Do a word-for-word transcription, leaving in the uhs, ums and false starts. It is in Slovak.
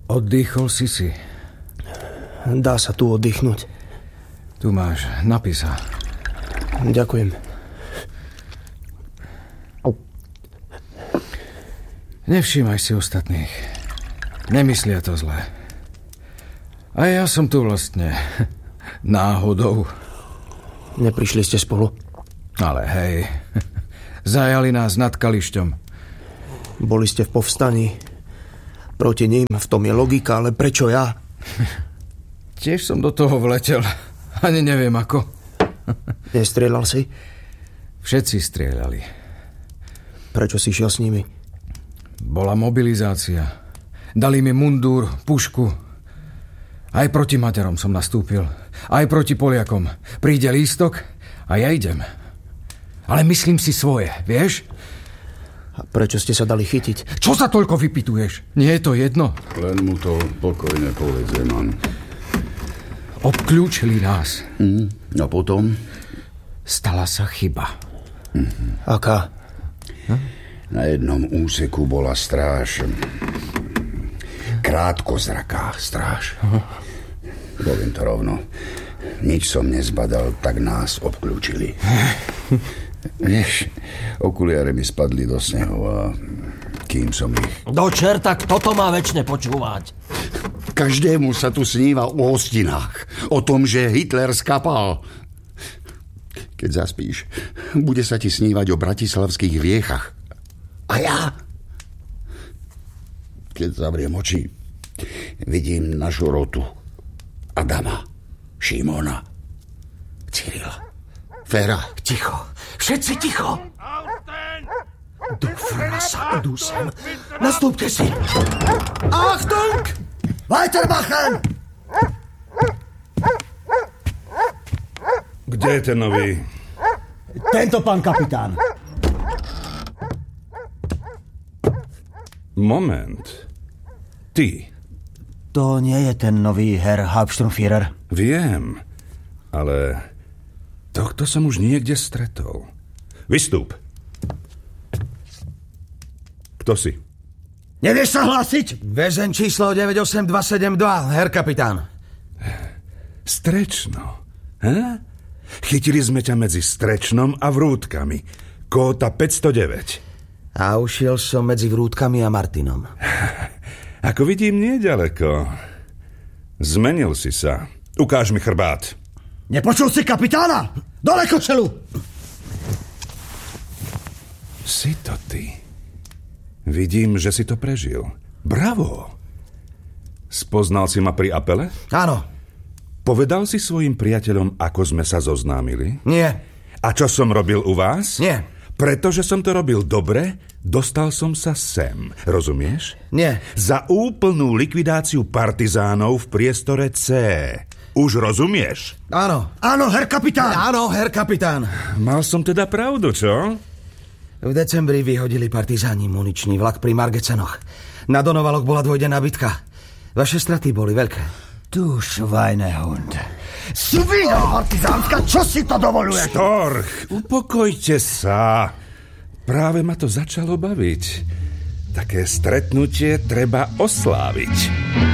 Oddychol si si. Dá sa tu oddychnúť. Tu máš, napí sa. Ďakujem. Nevšímaj si ostatných. Nemyslia to zle. A ja som tu vlastne náhodou. Neprišli ste spolu? Ale hej, zajali nás nad Kališťom. Boli ste v povstaní. Proti ním, v tom je logika, ale prečo ja? Tiež som do toho vletel. Ani neviem ako. Nestrieľal si? Všetci strieľali. Prečo si šiel s nimi? Bola mobilizácia. Dali mi mundúr, pušku. Aj proti Maďarom som nastúpil. Aj proti Poliakom. Príde lístok a ja idem. Ale myslím si svoje, vieš? A prečo ste sa dali chytiť? Čo sa toľko vypituješ? Nie je to jedno? Len mu to pokojne povedz, Zeman. Obklúčili nás. Mm, a potom? Stala sa chyba. Mm-hmm. Aká? Hm? Na jednom úseku bola stráž. Krátkozraká stráž. Uh-huh. Poviem to rovno. Nič som nezbadal, tak nás obklúčili. Vieš, okuliare mi spadli do snehu a kým som ich... Do čerta, kto to má večne počúvať? Každému sa tu sníva o hostinách. O tom, že Hitler skapal. Keď zaspíš, bude sa ti snívať o bratislavských viechach. A ja, keď zavriem oči, vidím našu rotu. Adama, Šimona, Cyrila, Fera. Ticho, všetci ticho. Do frasa, idú sem. Nastúpte si. Achtung! Weitermachen! Kde je ten nový? Tento, pán kapitán. Moment. Ty. To nie je ten nový Herr Hauptsturmführer. Viem, ale tohto som už niekde stretol. Vystúp. Kto si? Nevieš sa hlásiť? Väzeň číslo deväť osem dva sedem dva, Herr kapitán. Strečno. Ha? Chytili sme ťa medzi Strečnom a Vrútkami. Kóta päťstodeväť. A ušiel som medzi Vrútkami a Martinom. Ako vidím, nie ďaleko. Zmenil si sa. Ukáž mi chrbát. Nepočul si kapitána? Dole košelu! Si to ty. Vidím, že si to prežil. Bravo! Spoznal si ma pri apele? Áno. Povedal si svojim priateľom, ako sme sa zoznámili? Nie. A čo som robil u vás? Nie. Pretože som to robil dobre, dostal som sa sem. Rozumieš? Nie. Za úplnú likvidáciu partizánov v priestore C. Už rozumieš? Áno. Áno, Herr kapitán. Áno, Herr kapitán. Mal som teda pravdu, čo? V decembri vyhodili partizáni muničný vlak pri Margecenoch. Na Donovaloch bola dvojdenná bitka. Vaše straty boli veľké. Du Schweinehund. Svina partizánska, čo si to dovoluješ? Storch, upokojte sa. Práve ma to začalo baviť. Také stretnutie treba osláviť.